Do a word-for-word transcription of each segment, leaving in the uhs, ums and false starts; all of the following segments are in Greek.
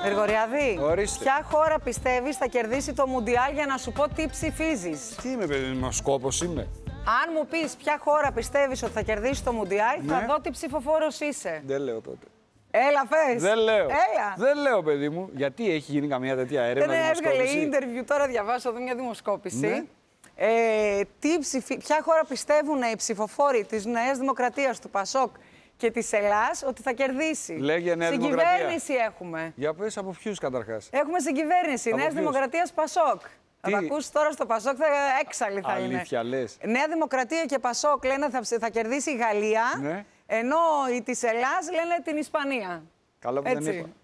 Γρηγοριάδη, Ορίστε. ποια χώρα πιστεύεις θα κερδίσει το Μουντιάλ για να σου πω τι ψηφίζεις? Τι είμαι, παιδί μου, σκόπος είμαι. Αν μου πεις ποια χώρα πιστεύεις ότι θα κερδίσει το Μουντιάλ, Ναι. θα δω τι ψηφοφόρος είσαι. Δεν λέω τότε. Έλα, πες. Δεν λέω. Έλα. Δεν λέω, παιδί μου. Γιατί έχει γίνει καμία τέτοια έρευνα? Δεν έβγαλε δημοσκόπηση? interview, τώρα διαβάσω εδώ μια δημοσκόπηση. Ναι. Ε, τι ψηφι... Ποια χώρα πιστεύουν οι ψηφοφόροι της Νέας Δημοκρατίας, του Πασόκ και της Ελλάς ότι θα κερδίσει? Λέγε Νέα Δημοκρατία. Συγκυβέρνηση έχουμε. Για πες από ποιους καταρχάς? Έχουμε συγκυβέρνηση Από Νέας ποιους? Δημοκρατίας Πασόκ. Θα Τι? τα ακούσει τώρα στο Πασόκ, θα έξαλλη θα είναι. Αλήθεια λες? Νέα Δημοκρατία και Πασόκ λένε θα, θα κερδίσει η Γαλλία, Ναι. ενώ οι της Ελλάς λένε την Ισπανία. Καλά που Έτσι. δεν είπα.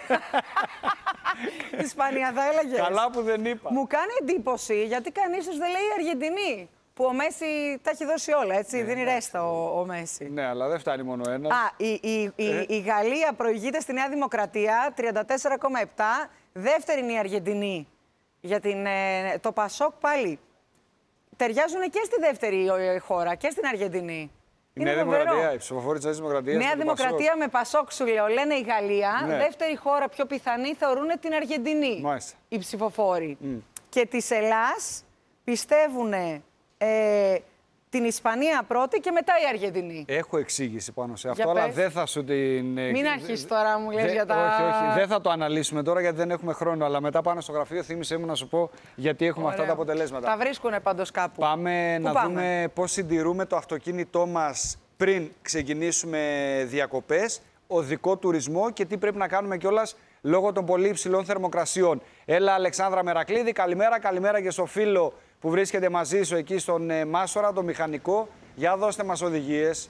Ισπανία θα έλεγες? Καλά που δεν είπα. Μου κάνει εντύπωση γιατί κανείς τους δεν λέει η Αργεντινή. Που ο Μέση τα έχει δώσει όλα, έτσι. Δίνει ρέστα ο, ο Μέση. Ναι, αλλά δεν φτάνει μόνο ένα. Α, η, η, η, Ε. η Γαλλία προηγείται στη Νέα Δημοκρατία τριάντα τέσσερα κόμμα επτά. Δεύτερη είναι η Αργεντινή. Για την, ε, το Πασόκ πάλι. Ταιριάζουν και στη δεύτερη ε, χώρα και στην Αργεντινή. Η Νέα Δημοκρατία, η ψηφοφόρη της Νέας Δημοκρατίας. Νέα Δημοκρατία με Πασόκ σου λέω, λένε η Γαλλία. Ναι. Δεύτερη χώρα πιο πιθανή θεωρούν την Αργεντινή. Μάλιστα. Οι ψηφοφόροι. Mm. Και της Ελλάς πιστεύουν ε, την Ισπανία πρώτη και μετά η Αργεντινή. Έχω εξήγηση πάνω σε αυτό, Για αλλά πες. δεν θα σου την. Μην αρχίσεις τώρα να μου λες Δε- για τα... Όχι, όχι, δεν θα το αναλύσουμε τώρα γιατί δεν έχουμε χρόνο. Αλλά μετά πάνω στο γραφείο θύμισε μου να σου πω γιατί έχουμε Ωραία. αυτά τα αποτελέσματα. Τα βρίσκουνε πάντως κάπου. Πάμε Πού να πάμε? δούμε πώς συντηρούμε το αυτοκίνητό μας πριν ξεκινήσουμε διακοπές, οδικό τουρισμό και τι πρέπει να κάνουμε κιόλας λόγω των πολύ υψηλών θερμοκρασιών. Έλα, Αλεξάνδρα Μερακλήδη, καλημέρα, καλημέρα και στο φίλο που βρίσκεται μαζί σου εκεί στον ε, Μάσορα, το μηχανικό. Για δώστε μας οδηγίες.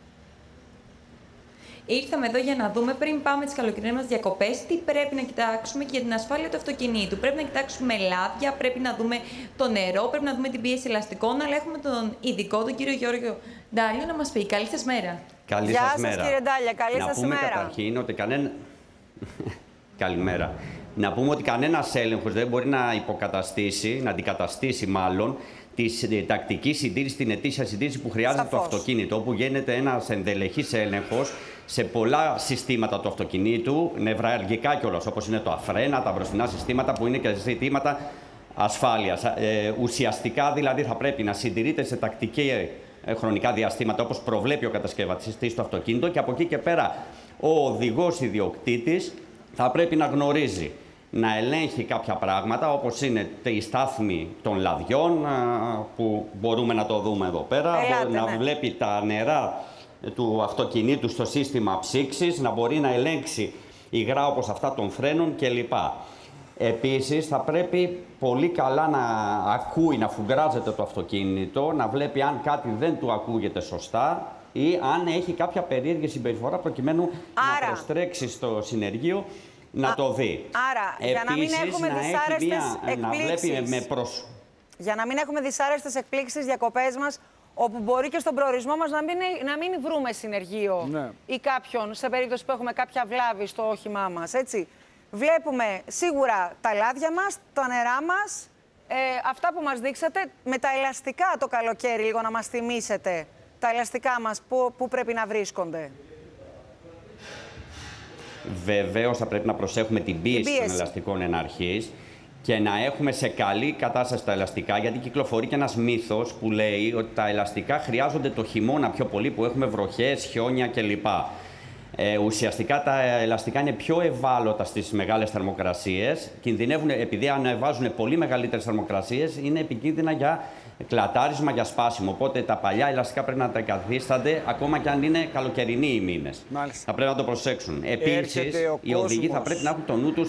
Ήρθαμε εδώ για να δούμε πριν πάμε τις καλοκαιρινές μας διακοπές τι πρέπει να κοιτάξουμε και για την ασφάλεια του αυτοκινήτου. Πρέπει να κοιτάξουμε λάδια, πρέπει να δούμε το νερό, πρέπει να δούμε την πίεση ελαστικών, αλλά έχουμε τον ειδικό, τον κύριο Γιώργο Ντάλιο, να μας πει. Καλή σας μέρα. Καλή Γεια σας σας, μέρα. κύριε Ντάλια, καλή να σας πούμε ημέρα. καταρχήν ότι κανένα... Καλημέρα. Να πούμε ότι κανένας έλεγχος δεν μπορεί να υποκαταστήσει, να αντικαταστήσει μάλλον, τη τακτική συντήρηση, την ετήσια συντήρηση που χρειάζεται Σαφώς. το αυτοκίνητο, όπου γίνεται ένας ενδελεχής έλεγχος σε πολλά συστήματα του αυτοκινήτου, νευραλγικά κιόλας, όπως είναι το αφρένα, τα μπροστινά συστήματα που είναι και ζητήματα ασφάλειας. Ε, ουσιαστικά δηλαδή θα πρέπει να συντηρείται σε τακτική ε, χρονικά διαστήματα, όπως προβλέπει ο κατασκευαστής στο αυτοκίνητο, και από εκεί και πέρα ο οδηγός ιδιοκτήτης θα πρέπει να γνωρίζει, να ελέγχει κάποια πράγματα, όπως είναι η στάθμη των λαδιών, που μπορούμε να το δούμε εδώ πέρα, Ελάτε, να ναι. βλέπει τα νερά του αυτοκινήτου στο σύστημα ψήξης, να μπορεί να ελέγξει υγρά όπως αυτά των φρένων κλπ. Επίσης, θα πρέπει πολύ καλά να ακούει, να φουγκράζεται το αυτοκίνητο, να βλέπει αν κάτι δεν του ακούγεται σωστά ή αν έχει κάποια περίεργη συμπεριφορά, προκειμένου Άρα. να προστρέξει στο συνεργείο να Α, το δει. άρα, για να μην Επίσης, έχουμε να έχει δυσάρεστες μια- να βλέπει εκπλήξεις. με προσ... Για να μην έχουμε δυσάρεστες εκπλήξεις στις διακοπές μας, όπου μπορεί και στον προορισμό μας να μην, να μην βρούμε συνεργείο Ναι. ή κάποιον, σε περίπτωση που έχουμε κάποια βλάβη στο όχημά μας, έτσι. Βλέπουμε σίγουρα τα λάδια μας, τα νερά μας, ε, αυτά που μας δείξατε, με τα ελαστικά το καλοκαίρι, λίγο να μας θυμίσετε, τα ελαστικά μας, πού, πού πρέπει να βρίσκονται. Βεβαίως θα πρέπει να προσέχουμε την πίεση, πίεση. των ελαστικών εν αρχής και να έχουμε σε καλή κατάσταση τα ελαστικά, γιατί κυκλοφορεί και ένας μύθος που λέει ότι τα ελαστικά χρειάζονται το χειμώνα πιο πολύ, που έχουμε βροχές, χιόνια κλπ. Ε, ουσιαστικά τα ελαστικά είναι πιο ευάλωτα στις μεγάλες θερμοκρασίες. Κινδυνεύουν, επειδή ανεβάζουν πολύ μεγαλύτερες θερμοκρασίες, είναι επικίνδυνα για κλατάρισμα, για σπάσιμο. Οπότε τα παλιά ελαστικά πρέπει να τα καθίστανται ακόμα και αν είναι καλοκαιρινοί οι μήνες. Μάλιστα. Θα πρέπει να το προσέξουν. Επίσης, Έρχεται ο οι οδηγοί θα κόσμος. πρέπει να έχουν το νου τους.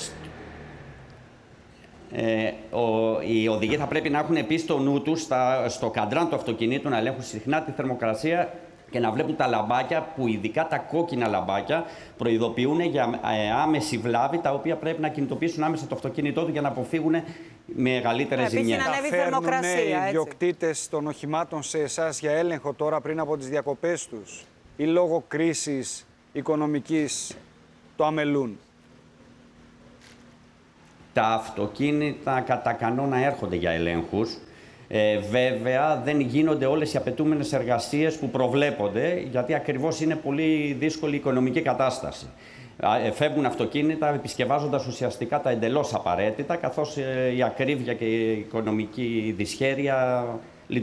Ε, ο, οι οδηγοί θα πρέπει να έχουν επίσης το νου τους στα, στο καντράν του αυτοκινήτου, να ελέγχουν συχνά τη θερμοκρασία και να βλέπουν τα λαμπάκια, που ειδικά τα κόκκινα λαμπάκια προειδοποιούν για ε, άμεση βλάβη, τα οποία πρέπει να κινητοποιήσουν άμεσα το αυτοκίνητό του για να αποφύγουν μεγαλύτερες Ναι, ζημιές. πήγαινε ανέβει η Τα φέρνουνε θερμοκρασία, οι έτσι. ιδιοκτήτες των οχημάτων σε εσάς για έλεγχο τώρα πριν από τις διακοπές τους ή λόγω κρίσης οικονομικής το αμελούν? Τα αυτοκίνητα κατά κανόνα έρχονται για ελέγχους. Ε, βέβαια, δεν γίνονται όλες οι απαιτούμενες εργασίες που προβλέπονται, γιατί ακριβώς είναι πολύ δύσκολη η οικονομική κατάσταση. Φεύγουν αυτοκίνητα επισκευάζοντας ουσιαστικά τα εντελώς απαραίτητα, καθώς η ακρίβεια και η οικονομική δυσχέρεια